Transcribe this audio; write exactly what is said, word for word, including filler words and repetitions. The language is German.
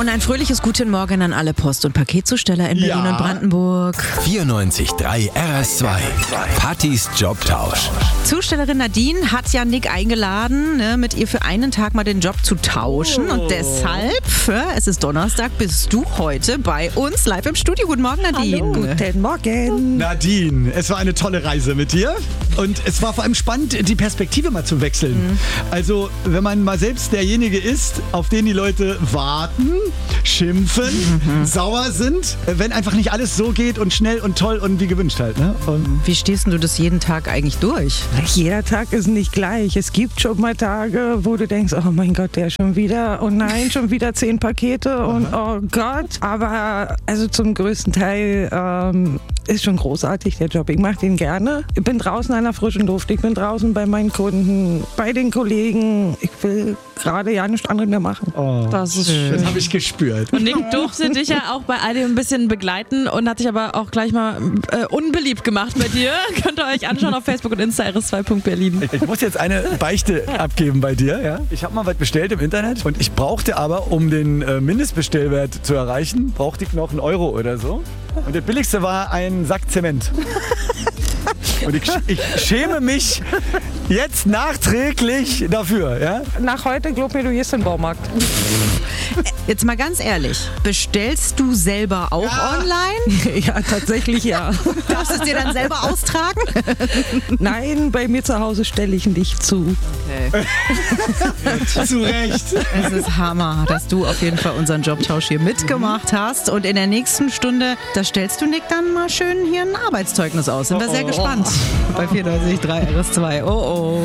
Und ein fröhliches Guten Morgen an alle Post- und Paketzusteller in Berlin Ja. und Brandenburg. vierundneunzig Komma drei R S zwei. Pattys Jobtausch. Zustellerin Nadine hat ja Nick eingeladen, ne, mit ihr für einen Tag mal den Job zu tauschen. Und deshalb, ja, es ist Donnerstag, bist du heute bei uns live im Studio. Guten Morgen, Nadine. Hallo, guten Morgen. Nadine, es war eine tolle Reise mit dir und es war vor allem spannend, die Perspektive mal zu wechseln. Mhm. Also, wenn man mal selbst derjenige ist, auf den die Leute warten, schimpfen, mhm. sauer sind, wenn einfach nicht alles so geht und schnell und toll und wie gewünscht halt. Ne? Und Wie stehst du das jeden Tag eigentlich durch? Jeder Tag ist nicht gleich. Es gibt schon mal Tage, wo du denkst, oh mein Gott, der schon wieder. Oh nein, schon wieder zehn Pakete und oh Gott. Aber also zum größten Teil ähm, ist schon großartig der Job. Ich mache den gerne. Ich bin draußen an der frischen Luft. Ich bin draußen bei meinen Kunden, bei den Kollegen. Ich will gerade ja nichts anderes mehr machen. oh, Das ist schön. das habe ich gespürt. Und Nick durfte dich ja auch bei all dem ein bisschen begleiten und hat dich aber auch gleich mal äh, unbeliebt gemacht bei dir. Könnt ihr euch anschauen auf Facebook und Insta R S zwei Punkt Berlin. Ich muss jetzt eine Beichte abgeben bei dir. Ja? Ich habe mal was bestellt im Internet und ich brauchte aber, um den äh, Mindestbestellwert zu erreichen, brauchte ich noch einen Euro oder so. Und der billigste war ein Sack Zement. Und ich, ich schäme mich jetzt nachträglich dafür. Ja? Nach heute, glaub mir, du gehst in den Baumarkt. Jetzt mal ganz ehrlich, bestellst du selber auch online? Ja, tatsächlich ja. Darfst du es dir dann selber austragen? Nein, bei mir zu Hause stelle ich nicht zu. Zu Recht. Es ist Hammer, dass du auf jeden Fall unseren Jobtausch hier mitgemacht hast. Und in der nächsten Stunde, da stellst du Nick dann mal schön hier ein Arbeitszeugnis aus. Sind wir sehr gespannt. Bei vierundneunzig Komma drei R S zwei. Oh oh.